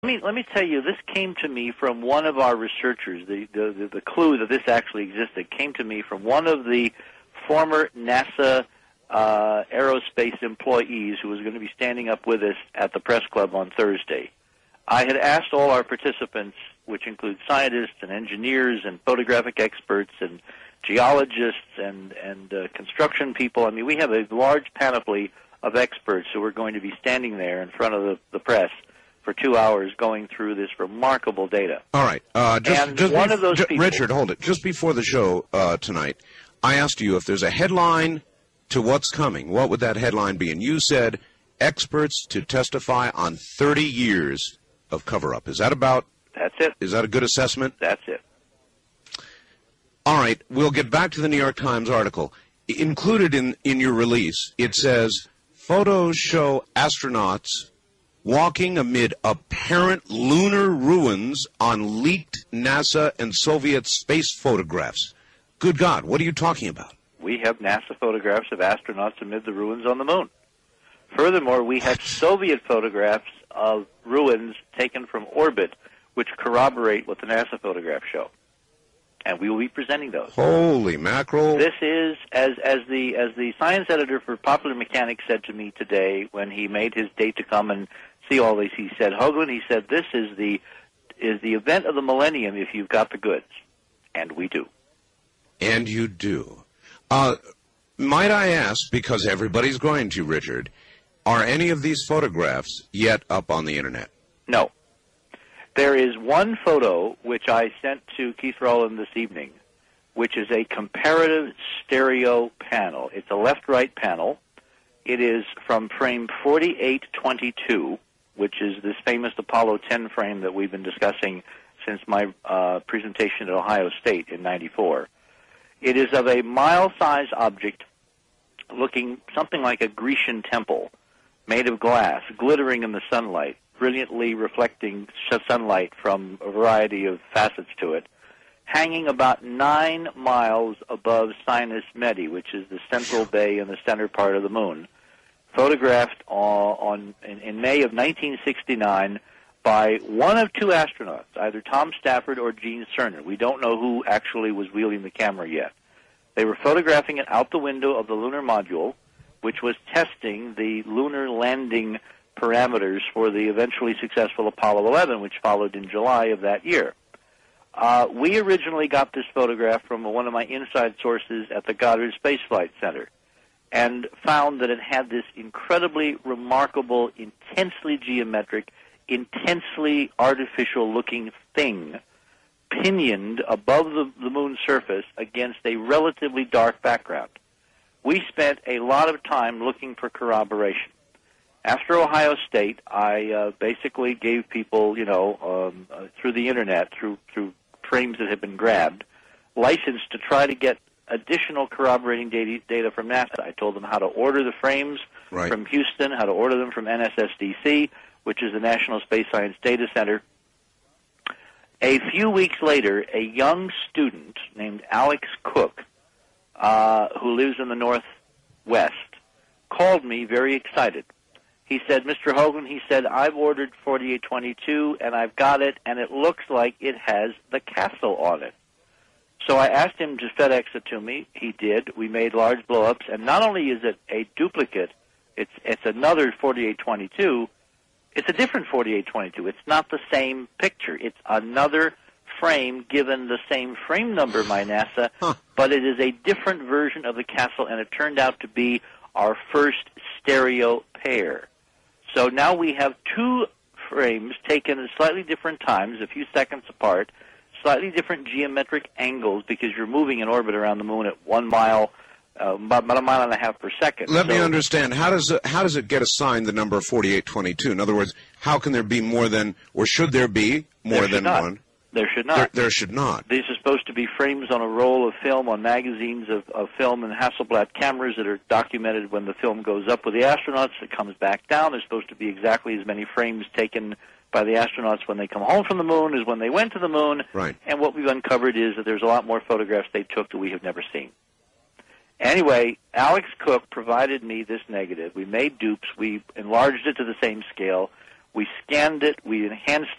Let me tell you, this came to me from one of our researchers. The clue that this actually existed came to me from one of the former NASA aerospace employees who was going to be standing up with us at the press club on Thursday. I had asked all our participants, which include scientists and engineers and photographic experts and geologists and construction people. I mean, we have a large panoply of experts who are going to be standing there in front of the press for 2 hours going through this remarkable data. All right. Richard, hold it. Just before the show tonight, I asked you if there's a headline to what's coming. What would that headline be? And you said, experts to testify on 30 years of cover-up. Is that about... That's it. Is that a good assessment? That's it. All right. We'll get back to the New York Times article. Included in your release, it says, photos show astronauts walking amid apparent lunar ruins on leaked NASA and Soviet space photographs. Good God, what are you talking about? We have NASA photographs of astronauts amid the ruins on the moon. Furthermore, we have Soviet photographs of ruins taken from orbit, which corroborate what the NASA photographs show. And we will be presenting those. Holy mackerel. This is, as the science editor for Popular Mechanics said to me today when he made his date to come and see all this, he said, Hoagland, he said, this is the event of the millennium if you've got the goods. And we do. And you do. Might I ask, because everybody's going to, Richard, are any of these photographs yet up on the Internet? No. There is one photo which I sent to Keith Rowland this evening, which is a comparative stereo panel. It's a left-right panel. It is from frame 4822, which is this famous Apollo 10 frame that we've been discussing since my presentation at Ohio State in '94. It is of a mile-sized object looking something like a Grecian temple made of glass, glittering in the sunlight, brilliantly reflecting sunlight from a variety of facets to it, hanging about 9 miles above Sinus Medi, which is the central bay in the center part of the moon, photographed in May of 1969 by one of two astronauts, either Tom Stafford or Gene Cernan. We don't know who actually was wielding the camera yet. They were photographing it out the window of the lunar module, which was testing the lunar landing parameters for the eventually successful Apollo 11, which followed in July of that year. We originally got this photograph from one of my inside sources at the Goddard Space Flight Center and found that it had this incredibly remarkable, intensely geometric, intensely artificial-looking thing pinioned above the moon's surface against a relatively dark background. We spent a lot of time looking for corroboration. After Ohio State, I basically gave people, through the Internet, through frames that had been grabbed, license to try to get additional corroborating data from NASA. I told them how to order the frames from Houston, how to order them from NSSDC, which is the National Space Science Data Center. A few weeks later, a young student named Alex Cook, who lives in the Northwest, called me very excited. He said, Mr. Hoagland, he said, I've ordered 4822, and I've got it, and it looks like it has the castle on it. So I asked him to FedEx it to me. He did. We made large blow-ups, and not only is it a duplicate, it's another 4822, it's a different 4822. It's not the same picture. It's another frame given the same frame number by NASA, but it is a different version of the castle, and it turned out to be our first stereo pair. So now we have two frames taken at slightly different times, a few seconds apart, slightly different geometric angles because you're moving in orbit around the moon at 1 mile, about a mile and a half per second. Let me understand. How does it get assigned the number 4822? In other words, how can there be more than, or should there be more than one? There should not. There should not. These are supposed to be frames on a roll of film, on magazines of film and Hasselblad cameras that are documented when the film goes up with the astronauts. It comes back down. There's supposed to be exactly as many frames taken by the astronauts when they come home from the moon as when they went to the moon. Right. And what we've uncovered is that there's a lot more photographs they took that we have never seen. Anyway, Alex Cook provided me this negative. We made dupes. We enlarged it to the same scale. We scanned it. We enhanced